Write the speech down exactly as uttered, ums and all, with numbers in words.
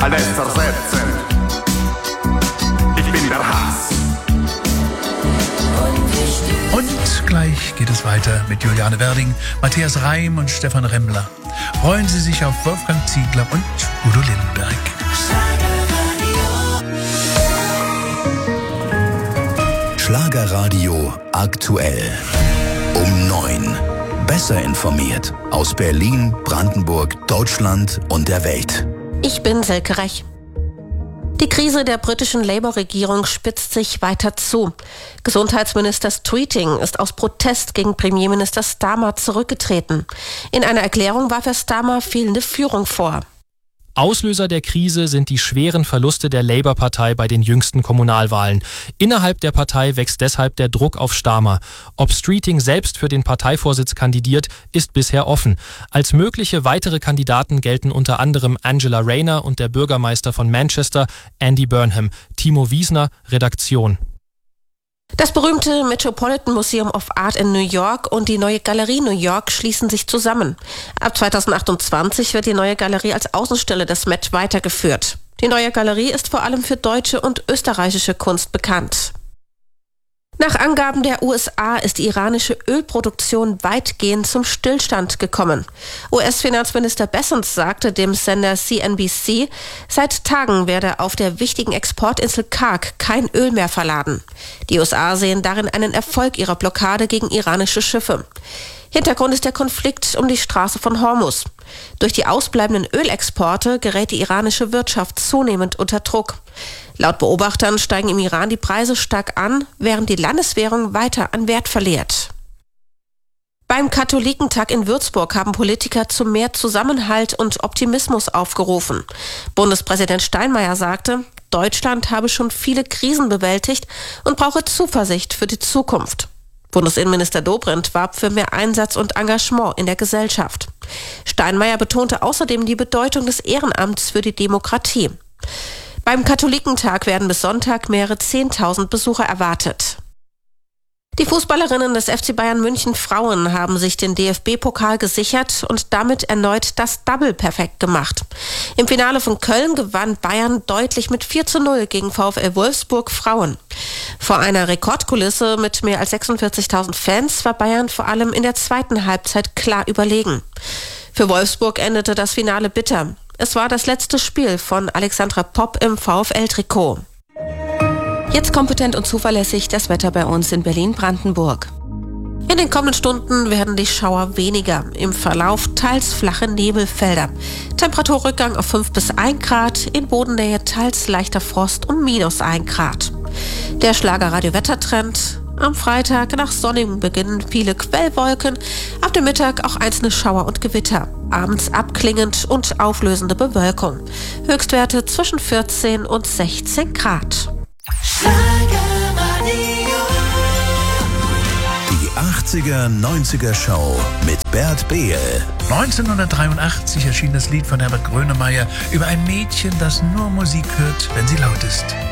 alles zersetzen. Ich bin der Hass. Und gleich geht es weiter mit Juliane Werding, Matthias Reim und Stefan Remmler. Freuen Sie sich auf Wolfgang Ziegler und Udo Lindenberg. Schlagerradio aktuell. Um neun. Besser informiert aus Berlin, Brandenburg, Deutschland und der Welt. Ich bin Silke Rech. Die Krise der britischen Labour-Regierung spitzt sich weiter zu. Gesundheitsminister Streeting ist aus Protest gegen Premierminister Starmer zurückgetreten. In einer Erklärung warf er Starmer fehlende Führung vor. Auslöser der Krise sind die schweren Verluste der Labour-Partei bei den jüngsten Kommunalwahlen. Innerhalb der Partei wächst deshalb der Druck auf Starmer. Ob Streeting selbst für den Parteivorsitz kandidiert, ist bisher offen. Als mögliche weitere Kandidaten gelten unter anderem Angela Rayner und der Bürgermeister von Manchester, Andy Burnham. Timo Wiesner, Redaktion. Das berühmte Metropolitan Museum of Art in New York und die neue Galerie New York schließen sich zusammen. Ab zweitausendachtundzwanzig wird die neue Galerie als Außenstelle des Met weitergeführt. Die neue Galerie ist vor allem für deutsche und österreichische Kunst bekannt. Nach Angaben der U S A ist die iranische Ölproduktion weitgehend zum Stillstand gekommen. U S-Finanzminister Bessent sagte dem Sender C N B C, seit Tagen werde auf der wichtigen Exportinsel Karg kein Öl mehr verladen. Die U S A sehen darin einen Erfolg ihrer Blockade gegen iranische Schiffe. Hintergrund ist der Konflikt um die Straße von Hormuz. Durch die ausbleibenden Ölexporte gerät die iranische Wirtschaft zunehmend unter Druck. Laut Beobachtern steigen im Iran die Preise stark an, während die Landeswährung weiter an Wert verliert. Beim Katholikentag in Würzburg haben Politiker zu mehr Zusammenhalt und Optimismus aufgerufen. Bundespräsident Steinmeier sagte, Deutschland habe schon viele Krisen bewältigt und brauche Zuversicht für die Zukunft. Bundesinnenminister Dobrindt warb für mehr Einsatz und Engagement in der Gesellschaft. Steinmeier betonte außerdem die Bedeutung des Ehrenamts für die Demokratie. Beim Katholikentag werden bis Sonntag mehrere Zehntausend Besucher erwartet. Die Fußballerinnen des F C Bayern München Frauen haben sich den D F B-Pokal gesichert und damit erneut das Double perfekt gemacht. Im Finale von Köln gewann Bayern deutlich mit vier zu null gegen VfL Wolfsburg Frauen. Vor einer Rekordkulisse mit mehr als sechsundvierzigtausend Fans war Bayern vor allem in der zweiten Halbzeit klar überlegen. Für Wolfsburg endete das Finale bitter. Es war das letzte Spiel von Alexandra Popp im VfL-Trikot. Jetzt kompetent und zuverlässig das Wetter bei uns in Berlin-Brandenburg. In den kommenden Stunden werden die Schauer weniger. Im Verlauf teils flache Nebelfelder. Temperaturrückgang auf fünf bis ein Grad, in Bodennähe teils leichter Frost um minus ein Grad. Der Schlagerradio-Wettertrend. Am Freitag nach sonnigem Beginn viele Quellwolken, ab dem Mittag auch einzelne Schauer und Gewitter. Abends abklingend und auflösende Bewölkung. Höchstwerte zwischen vierzehn und sechzehn Grad. Die achtziger neunziger Show mit Bert Behl. neunzehnhundertdreiundachtzig erschien das Lied von Herbert Grönemeyer über ein Mädchen, das nur Musik hört, wenn sie laut ist.